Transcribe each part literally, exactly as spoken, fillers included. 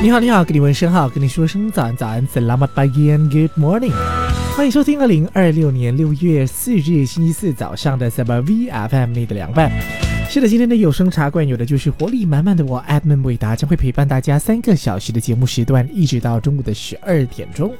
你好，你好，跟你问声好，跟你说声早安，早安 ，Selamat pagi and Good morning， 欢迎收听二零二六年六月四日星期四早上的 Sabah V F M 内的凉拌。是的，今天的有声茶馆有的就是活力满满的我 Edmund 伟达将会陪伴大家三个小时的节目时段，一直到中午的十二点钟。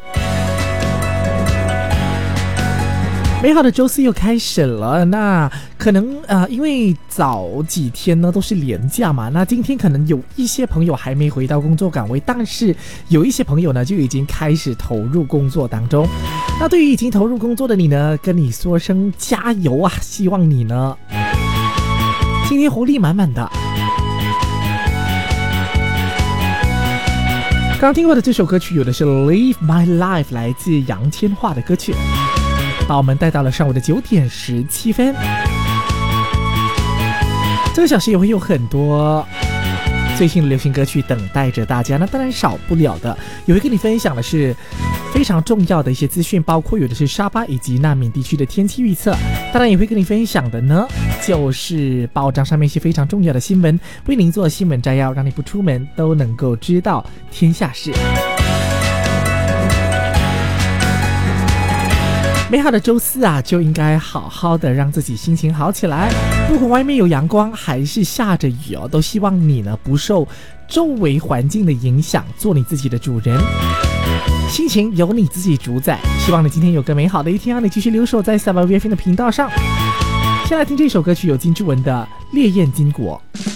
美好的周四又开始了，那可能呃，因为早几天呢都是连假嘛，那今天可能有一些朋友还没回到工作岗位，但是有一些朋友呢就已经开始投入工作当中。那对于已经投入工作的你呢，跟你说声加油啊！希望你呢今天活力满满的。刚听过的这首歌曲有的是 Live My Life， 来自杨千嬅的歌曲，把我们带到了上午的九点十七分。这个小时也会有很多最新的流行歌曲等待着大家，那当然少不了的也会跟你分享的是非常重要的一些资讯，包括有的是沙巴以及纳闽地区的天气预测，当然也会跟你分享的呢就是报章上面一些非常重要的新闻，为您做新闻摘要，让你不出门都能够知道天下事。美好的周四啊，就应该好好的让自己心情好起来。不管外面有阳光还是下着雨哦，都希望你呢不受周围环境的影响，做你自己的主人，心情由你自己主宰。希望你今天有个美好的一天，让你继续留守在 Sabah V F M 的频道上。先来听这首歌曲，有金志文的《烈焰金果》。